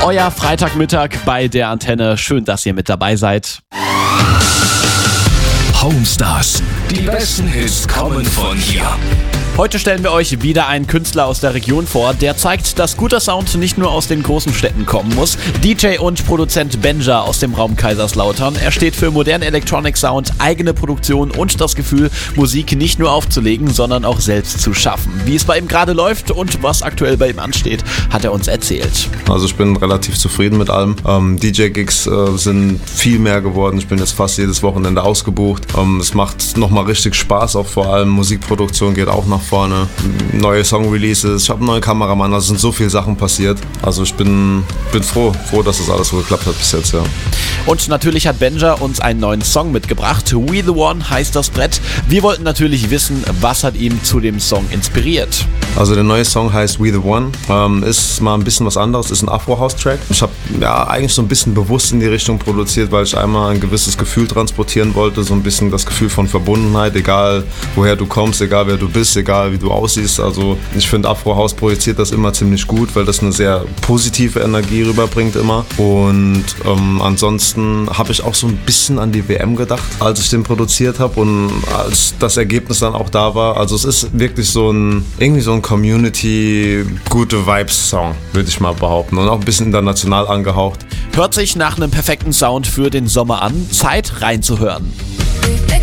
Euer Freitagmittag bei der Antenne. Schön, dass ihr mit dabei seid. Homestars, die besten Hits kommen von hier. Heute stellen wir euch wieder einen Künstler aus der Region vor, der zeigt, dass guter Sound nicht nur aus den großen Städten kommen muss. DJ und Produzent Benja aus dem Raum Kaiserslautern. Er steht für modernen Electronic Sound, eigene Produktion und das Gefühl, Musik nicht nur aufzulegen, sondern auch selbst zu schaffen. Wie es bei ihm gerade läuft und was aktuell bei ihm ansteht, hat er uns erzählt. Also ich bin relativ zufrieden mit allem. DJ-Gigs sind viel mehr geworden. Ich bin jetzt fast jedes Wochenende ausgebucht. Es macht nochmal richtig Spaß, auch vor allem Musikproduktion geht auch nach vorne. Neue Song-Releases, ich habe einen neuen Kameramann, also sind so viele Sachen passiert. Also ich bin froh, dass das alles so geklappt hat bis jetzt, ja. Und natürlich hat Benja uns einen neuen Song mitgebracht. We The One heißt das Brett. Wir wollten natürlich wissen, was hat ihn zu dem Song inspiriert. Also der neue Song heißt We The One, ist mal ein bisschen was anderes, ist ein Afro-House-Track. Ich habe eigentlich so ein bisschen bewusst in die Richtung produziert, weil ich einmal ein gewisses Gefühl transportieren wollte, so ein bisschen das Gefühl von Verbundenheit, egal woher du kommst, egal wer du bist, egal wie du aussiehst. Also ich finde Afro-House projiziert das immer ziemlich gut, weil das eine sehr positive Energie rüberbringt immer. Und ansonsten habe ich auch so ein bisschen an die WM gedacht, als ich den produziert habe und als das Ergebnis dann auch da war. Also es ist wirklich so ein Community, gute Vibes-Song, würde ich mal behaupten. Und auch ein bisschen international angehaucht. Hört sich nach einem perfekten Sound für den Sommer an. Zeit reinzuhören.